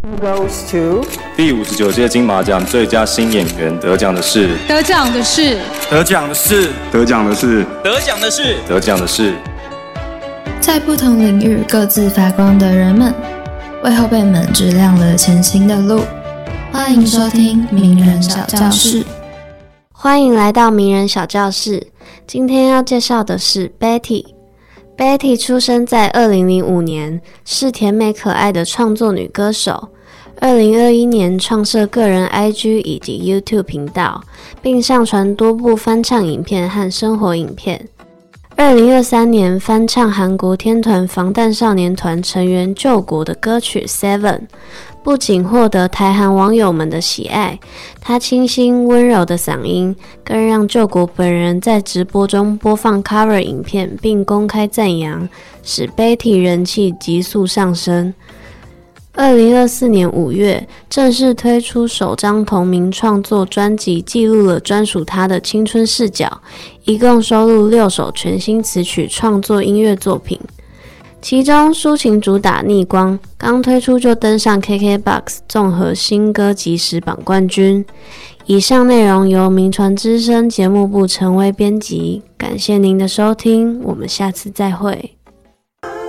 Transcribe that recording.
goes to 第59届金马奖最佳新演员得奖的是在不同领域各自发光的人们，为后辈们指亮了前行的路。欢迎收听名人小教室。 欢迎来到名人小教室。今天要介绍的是 Betty。Betty 出生在2005年，是甜美可爱的创作女歌手。2021年创设个人 IG 以及 YouTube 频道，并上传多部翻唱影片和生活影片。2023年翻唱韩国天团防弹少年团成员救国的歌曲 Seven， 不仅获得台韩网友们的喜爱，他清新温柔的嗓音更让救国本人在直播中播放 cover 影片并公开赞扬，使 Betty 人气急速上升。2024年5月正式推出首张同名创作专辑，记录了专属他的青春视角，一共收录6首全新词曲创作音乐作品，其中抒情主打逆光刚推出就登上 KKBOX 综合新歌即时榜冠军。以上内容由名传之声节目部陈威编辑，感谢您的收听，我们下次再会。